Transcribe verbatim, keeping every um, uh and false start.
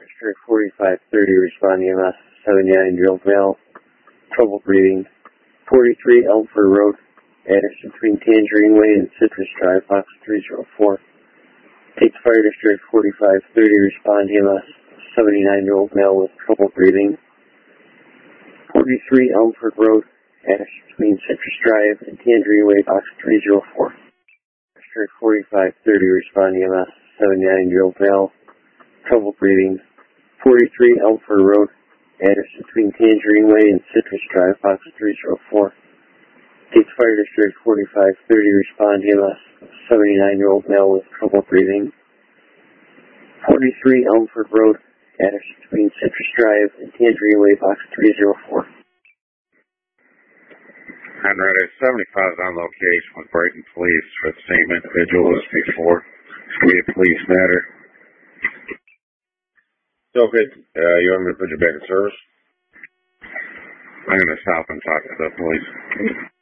District forty-five thirty, respond E M S seventy-nine, drilled male, trouble breathing. forty-three Elmford Road, address between Tangerine Way and Citrus Drive, box three zero four. Take Fire District forty-five thirty, respond E M S seventy-nine, drilled male with trouble breathing. forty-three Elmford Road, address between Citrus Drive and Tangerine Way, box three zero four. District forty-five thirty, respond E M S seventy-nine, drilled male, trouble breathing. forty-three Elmford Road, address between Tangerine Way and Citrus Drive, box three zero four. Take Fire District forty-five thirty, respond E M S seventy-nine-year-old male with trouble breathing. forty-three Elmford Road, address between Citrus Drive and Tangerine Way, box three zero four. Henrietta seventy-five is on location with Brighton Police for the same individual as before. It's going to be a police matter. Okay, uh, you want me to put you back in service? I'm going to stop and talk to the police.